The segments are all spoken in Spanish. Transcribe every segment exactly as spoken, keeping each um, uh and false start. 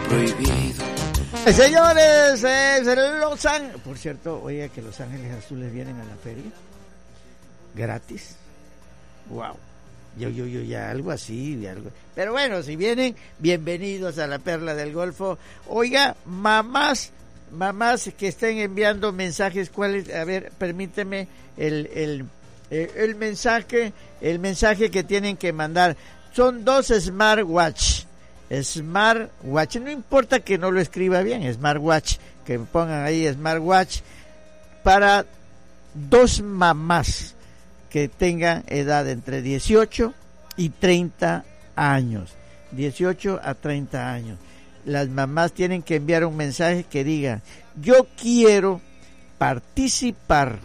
prohibido. Señores, eh, Los Ángeles. Por cierto, oiga que Los Ángeles Azules vienen a la feria gratis. Wow. Yo, yo, yo, ya algo así, algo. Pero bueno, si vienen, bienvenidos a la Perla del Golfo. Oiga, mamás, mamás que estén enviando mensajes, ¿cuáles? A ver, permíteme el, el, el, el mensaje, el mensaje que tienen que mandar. Son dos smartwatch. Smartwatch, no importa que no lo escriba bien, smartwatch, que pongan ahí smartwatch para dos mamás que tengan edad entre dieciocho y treinta años, dieciocho a treinta años. Las mamás tienen que enviar un mensaje que diga: yo quiero participar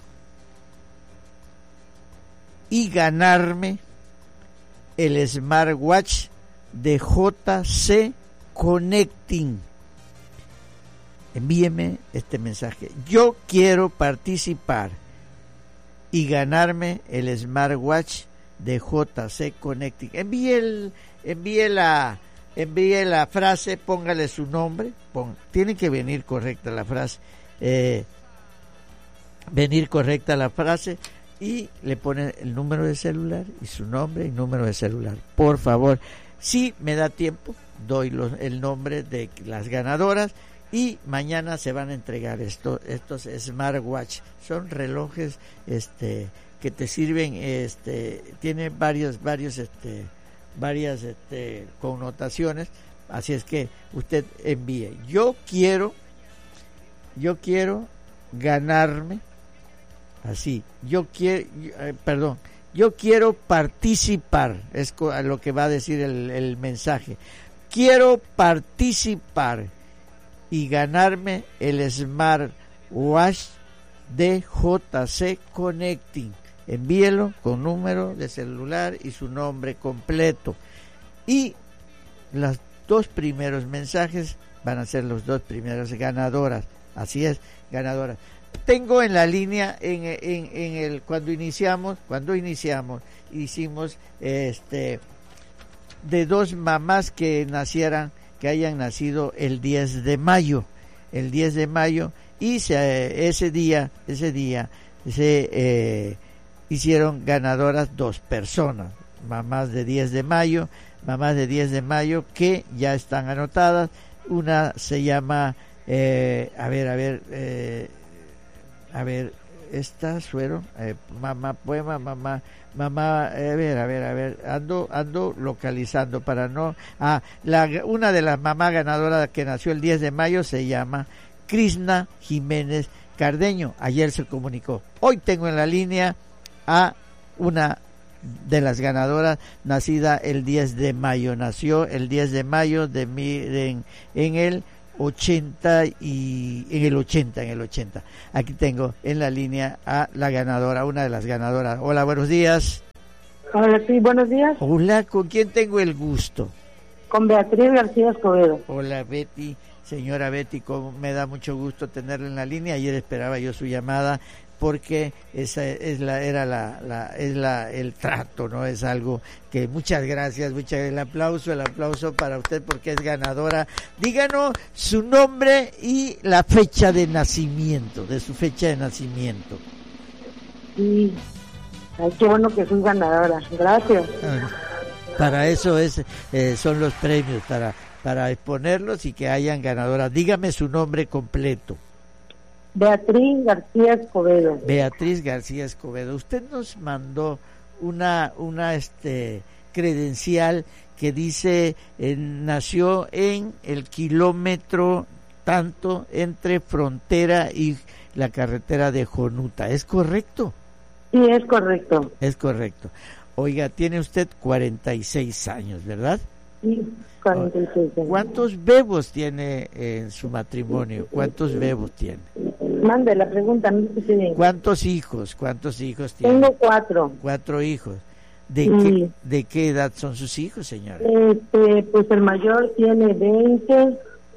y ganarme el smartwatch de J C Connecting. Envíeme este mensaje: yo quiero participar y ganarme el smartwatch de J C Connecting. Envíe el, envíe la, envíe la frase, póngale su nombre, pon, tiene que venir correcta la frase, eh, venir correcta la frase, y le pone el número de celular y su nombre y número de celular. Por favor, si me da tiempo, doy los, el nombre de las ganadoras, y mañana se van a entregar esto, estos smartwatch. Son relojes este que te sirven, este tienen varios varios este varias este connotaciones, así es que usted envíe: yo quiero yo quiero ganarme, así, yo quiero eh, perdón, yo quiero participar, es a lo que va a decir el, el mensaje. Quiero participar y ganarme el smartwatch de J C Connecting. Envíelo con número de celular y su nombre completo. Y los dos primeros mensajes van a ser los dos primeros ganadoras. Así es, ganadoras. Tengo en la línea, en, en, en el cuando iniciamos, cuando iniciamos, hicimos este de dos mamás que nacieran, que hayan nacido el diez de mayo, el diez de mayo, y se, ese día, ese día se eh, hicieron ganadoras dos personas, mamás de diez de mayo, mamás de diez de mayo que ya están anotadas. Una se llama, eh, a ver, a ver, eh, a ver, esta suero, eh, mamá, poema, mamá, mamá, a ver, a ver, a ver, ando, ando localizando para no, ah, la, una de las mamás ganadoras que nació el diez de mayo se llama Krishna Jiménez Cardeño, ayer se comunicó. Hoy tengo en la línea a una de las ganadoras nacida el diez de mayo, nació el diez de mayo de mi, de, en, en el ochenta y en el ochenta, en el ochenta. Aquí tengo en la línea a la ganadora, una de las ganadoras. Hola, buenos días. Hola, sí, buenos días. Hola, ¿con quién tengo el gusto? Con Beatriz García Escobedo. Hola, Betty, señora Betty, como me da mucho gusto tenerla en la línea. Ayer esperaba yo su llamada porque esa es la era la, la es la el trato, no es algo que muchas gracias, muchas el aplauso, el aplauso para usted porque es ganadora. Díganos su nombre y la fecha de nacimiento, de su fecha de nacimiento. Sí, ay, qué bueno que soy ganadora, gracias. Para eso es eh, son los premios, para para exponerlos y que hayan ganadoras. Dígame su nombre completo. Beatriz García Escobedo. Beatriz García Escobedo. Usted nos mandó una una este credencial que dice eh, nació en el kilómetro tanto entre Frontera y la carretera de Jonuta. ¿Es correcto? Sí, es correcto. Es correcto. Oiga, tiene usted cuarenta y seis años, ¿verdad? Sí, cuarenta y seis años. ¿Cuántos bebos tiene en su matrimonio? ¿Cuántos bebos tiene? Mande la pregunta. ¿Cuántos hijos? ¿Cuántos hijos tiene? Tengo cuatro. Cuatro hijos. ¿De, sí. qué, ¿De qué edad son sus hijos, señora? Este, pues el mayor tiene veinte,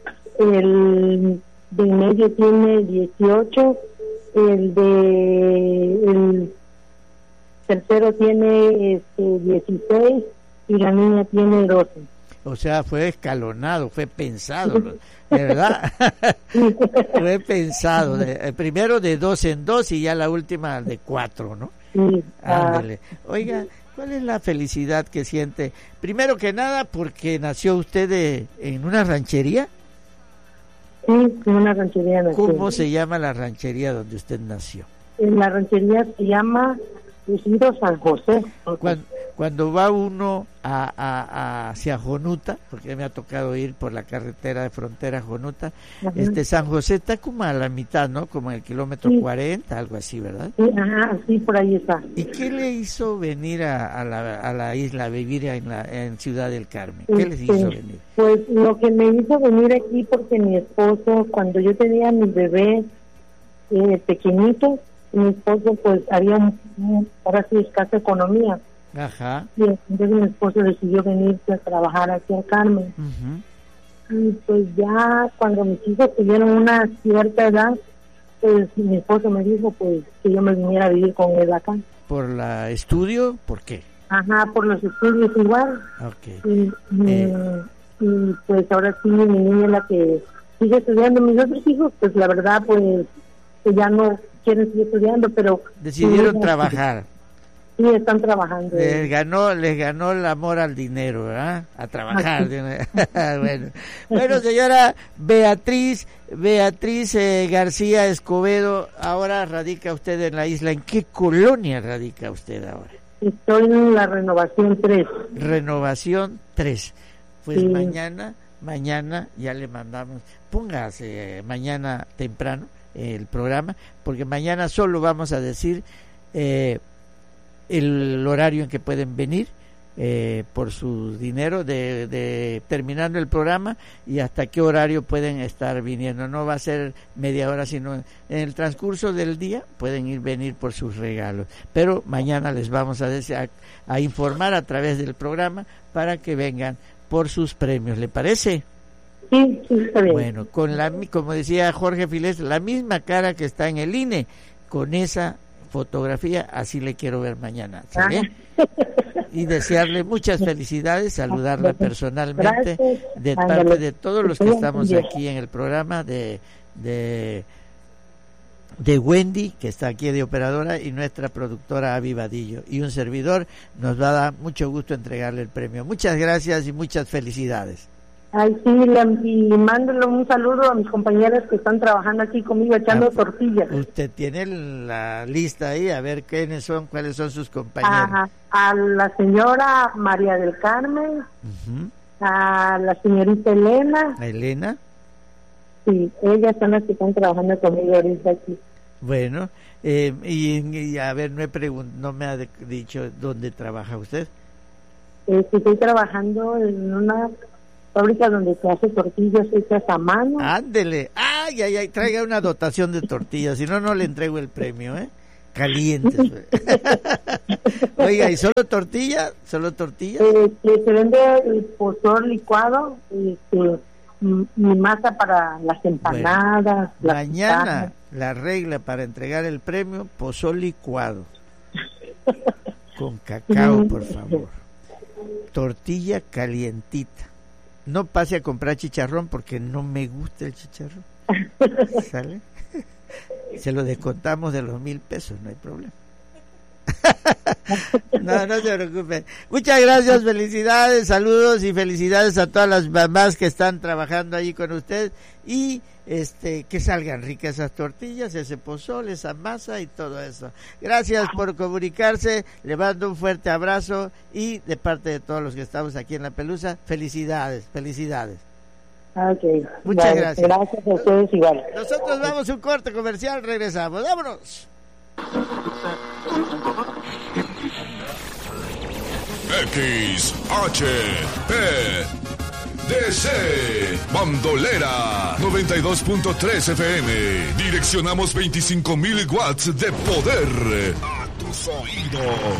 el de en medio tiene dieciocho, el de el tercero tiene este, dieciséis y la niña tiene doce. O sea, fue escalonado, fue pensado, ¿verdad? Fue pensado. De, primero de dos en dos y ya la última de cuatro, ¿no? Sí. Ándele. Oiga, ¿cuál es la felicidad que siente? Primero que nada, porque nació usted de, en una ranchería. Sí, en una ranchería nació. ¿Cómo se llama la ranchería donde usted nació? En la ranchería se llama Ejido San José. Cuando, cuando va uno a, a, a hacia Jonuta, porque me ha tocado ir por la carretera de frontera Jonuta, uh-huh. este San José está como a la mitad, ¿no? Como en el kilómetro sí. cuarenta, algo así, ¿verdad? Sí, ajá, sí, por ahí está. ¿Y qué le hizo venir a, a, la, a la isla, a vivir en, la, en Ciudad del Carmen? ¿Qué les hizo venir? Pues lo que me hizo venir aquí, porque mi esposo, cuando yo tenía mi bebé eh, pequeñito, mi esposo pues había un, un, ahora sí escasa economía. Ajá. Y entonces mi esposo decidió venirse a trabajar aquí en Carmen. Uh-huh. Y pues ya cuando mis hijos tuvieron una cierta edad, pues mi esposo me dijo pues que yo me viniera a vivir con él acá. ¿Por la estudio? ¿Por qué? Ajá, por los estudios igual. Okay. Y, eh. y, y pues ahora sí mi niña es la que sigue estudiando. Mis otros hijos pues la verdad pues que ya no quieren seguir estudiando, pero decidieron sí, trabajar. Sí, están trabajando. Les ganó, les ganó el amor al dinero, ¿verdad? A trabajar. bueno, bueno, señora Beatriz, Beatriz eh, García Escobedo, ahora radica usted en la isla. ¿En qué colonia radica usted ahora? Estoy en la Renovación tres. Renovación tres. Pues sí. mañana, mañana ya le mandamos, póngase eh, mañana temprano el programa, porque mañana solo vamos a decir eh, el horario en que pueden venir eh, por su dinero de, de terminando el programa y hasta qué horario pueden estar viniendo. No va a ser media hora, sino en el transcurso del día pueden ir venir por sus regalos, pero mañana les vamos a, decir, a, a informar a través del programa para que vengan por sus premios. ¿Le parece? Sí, sí, está bien. Bueno, con la, como decía Jorge Filés, la misma cara que está en el I N E, con esa fotografía, así le quiero ver mañana, ¿sabe? Y desearle muchas felicidades, saludarla personalmente, Gracias. de parte de todos los que estamos aquí en el programa, de, de, de Wendy, que está aquí de operadora, y nuestra productora Avi Vadillo, y un servidor. Nos va a dar mucho gusto entregarle el premio. Muchas gracias y muchas felicidades. Ay, sí, le, y mándale un saludo a mis compañeras que están trabajando aquí conmigo echando ah, tortillas. Usted tiene la lista ahí, a ver quiénes son, cuáles son sus compañeros. Ajá. A la señora María del Carmen, uh-huh. a la señorita Elena. ¿A Elena? Sí, ellas son las que están trabajando conmigo ahorita aquí. Bueno, eh, y, y a ver, no, he pregun- no me ha de- dicho dónde trabaja usted. Eh, estoy trabajando en una fábrica donde se hace tortillas hechas a mano. Ándele, ay, ay, ay, traiga una dotación de tortillas, si no, no le entrego el premio, ¿eh? Calientes. Oiga, ¿y solo tortilla? ¿Solo tortilla? Eh, que se vende el pozol licuado, este, mi masa para las empanadas. Bueno, las mañana pitanas. La regla para entregar el premio, pozol licuado. Con cacao, por favor. Tortilla calientita. No pase a comprar chicharrón porque no me gusta el chicharrón. ¿Sale? Se lo descontamos de los mil pesos, no hay problema. No, no se preocupe. Muchas gracias, felicidades, saludos y felicidades a todas las mamás que están trabajando ahí con usted y este que salgan ricas esas tortillas, ese pozole, esa masa y todo eso. Gracias por comunicarse, le mando un fuerte abrazo y de parte de todos los que estamos aquí en La Pelusa, felicidades, felicidades. Okay. Muchas vale, gracias. Gracias a ustedes igual. Nosotros vamos a un corte comercial, regresamos. ¡Vámonos! X H P D C Bandolera noventa y dos punto tres F M. Direccionamos veinticinco mil watts de poder a tus oídos.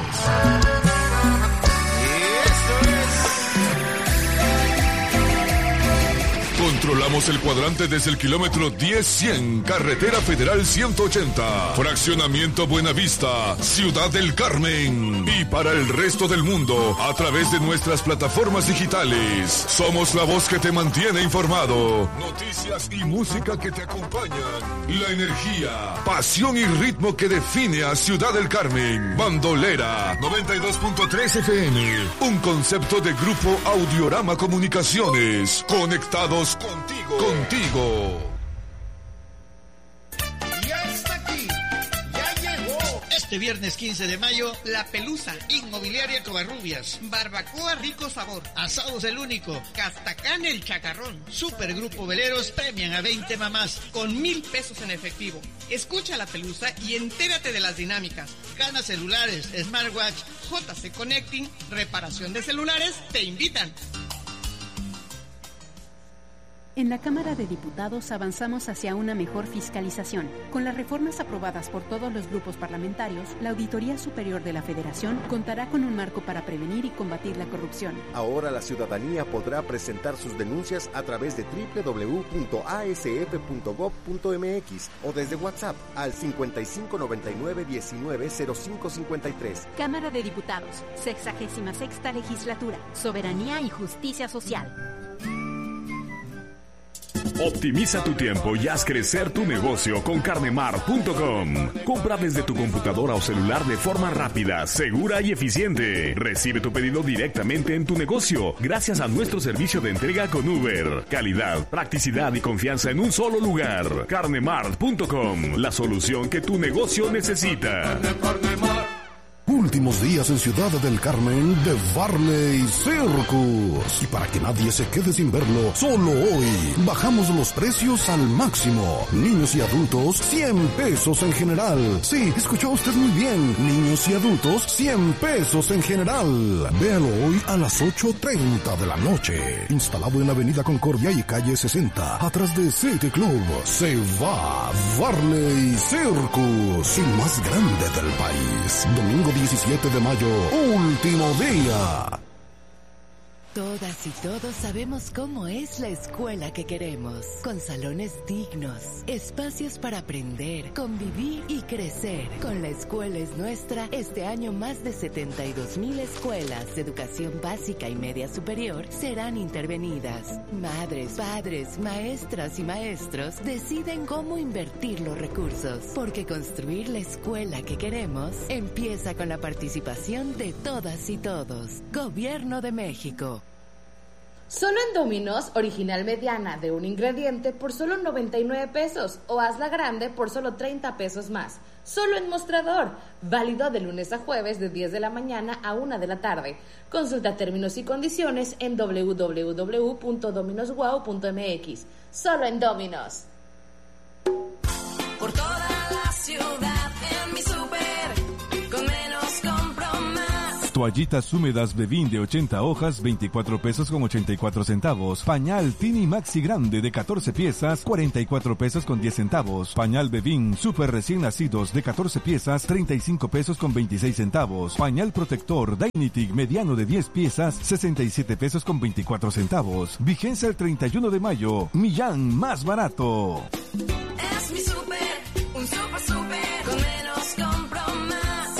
Control Controlamos el cuadrante desde el kilómetro diez cien, Carretera Federal ciento ochenta, Fraccionamiento Buenavista, Ciudad del Carmen. Y para el resto del mundo, a través de nuestras plataformas digitales. Somos la voz que te mantiene informado. Noticias y música que te acompañan. La energía, pasión y ritmo que define a Ciudad del Carmen. Bandolera noventa y dos punto tres F M. Un concepto de Grupo Audiorama Comunicaciones. Conectados contigo. Contigo. Este viernes quince de mayo, La Pelusa, Inmobiliaria Covarrubias, Barbacoa Rico Sabor, Asados El Único, Castacán El Chacarrón, Supergrupo Veleros premian a veinte mamás con mil pesos en efectivo. Escucha La Pelusa y entérate de las dinámicas. Gana celulares, smartwatch, J C Connecting, reparación de celulares, te invitan. En la Cámara de Diputados avanzamos hacia una mejor fiscalización. Con las reformas aprobadas por todos los grupos parlamentarios, la Auditoría Superior de la Federación contará con un marco para prevenir y combatir la corrupción. Ahora la ciudadanía podrá presentar sus denuncias a través de doble u doble u doble u punto a s f punto gob punto m x o desde WhatsApp al cincuenta y cinco noventa y nueve diecinueve cero cinco cincuenta y tres. Cámara de Diputados, sexagésima sexta Legislatura, Soberanía y Justicia Social. Optimiza tu tiempo y haz crecer tu negocio con carnemart punto com. Compra desde tu computadora o celular de forma rápida, segura y eficiente. Recibe tu pedido directamente en tu negocio gracias a nuestro servicio de entrega con Uber. Calidad, practicidad y confianza en un solo lugar. carnemart punto com, la solución que tu negocio necesita. Últimos días en Ciudad del Carmen de Varley Circus. Y para que nadie se quede sin verlo, solo hoy bajamos los precios al máximo. Niños y adultos, cien pesos en general. Sí, escuchó usted muy bien. Niños y adultos, cien pesos en general. Véalo hoy a las ocho treinta de la noche. Instalado en Avenida Concordia y calle sesenta, atrás de City Club. Se va Varley Circus, el más grande del país. Domingo diecisiete de mayo, último día. Todas y todos sabemos cómo es la escuela que queremos, con salones dignos, espacios para aprender, convivir y crecer. Con La Escuela es Nuestra, este año más de setenta y dos mil escuelas de educación básica y media superior serán intervenidas. Madres, padres, maestras y maestros deciden cómo invertir los recursos, porque construir la escuela que queremos empieza con la participación de todas y todos. Gobierno de México. Solo en Domino's, original mediana de un ingrediente por solo noventa y nueve pesos o hazla grande por solo treinta pesos más. Solo en Mostrador, válido de lunes a jueves de diez de la mañana a una de la tarde. Consulta términos y condiciones en doble u doble u doble u punto dominos wow punto m x. Solo en Domino's. Por toda la ciudad en mi súper, con menos compro más. Toallitas húmedas Bebín de ochenta hojas, veinticuatro pesos con ochenta y cuatro centavos. Pañal Tini Maxi Grande de catorce piezas, cuarenta y cuatro pesos con diez centavos. Pañal Bebín Super Recién Nacidos de catorce piezas, treinta y cinco pesos con veintiséis centavos. Pañal Protector Dynetic Mediano de diez piezas, sesenta y siete pesos con veinticuatro centavos. Vigencia el treinta y uno de mayo. Millán más barato. Es mi súper, un súper súper, con menos compro más.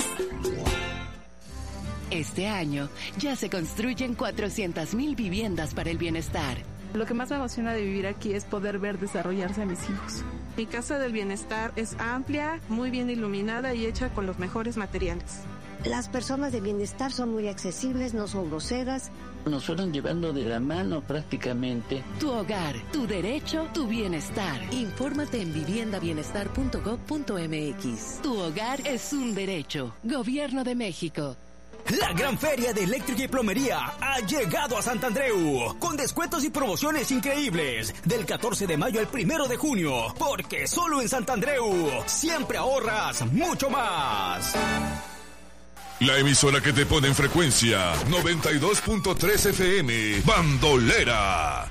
Este año ya se construyen cuatrocientas mil viviendas para el bienestar. Lo que más me emociona de vivir aquí es poder ver desarrollarse a mis hijos. Mi casa del bienestar es amplia, muy bien iluminada y hecha con los mejores materiales. Las personas de bienestar son muy accesibles, no son groseras. Nos fueron llevando de la mano prácticamente. Tu hogar, tu derecho, tu bienestar. Infórmate en vivienda bienestar punto gob punto m x. Tu hogar es un derecho. Gobierno de México. La gran feria de eléctrica y plomería ha llegado a Santandreu, con descuentos y promociones increíbles, del catorce de mayo al primero de junio, porque solo en Santandreu siempre ahorras mucho más. La emisora que te pone en frecuencia, noventa y dos punto tres F M, Bandolera.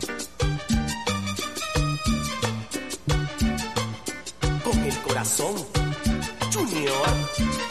Con el corazón